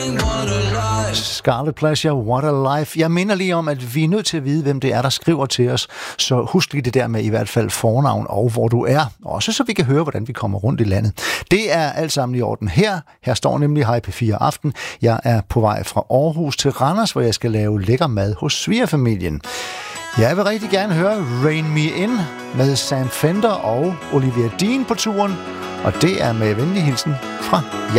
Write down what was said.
Scarlet Pleasure, What a Life. Jeg minder lige om, at vi er nødt til at vide, hvem det er, der skriver til os. Så husk lige det der med i hvert fald fornavn og hvor du er. Også så vi kan høre, hvordan vi kommer rundt i landet. Det er alt sammen i orden her. Her står nemlig Hej P4 Aften. Jeg er på vej fra Aarhus til Randers, hvor jeg skal lave lækker mad hos svigerfamilien. Jeg vil rigtig gerne høre Rain Me In med Sam Fender og Olivia Dean på turen. Og det er med venlig hilsen fra jer.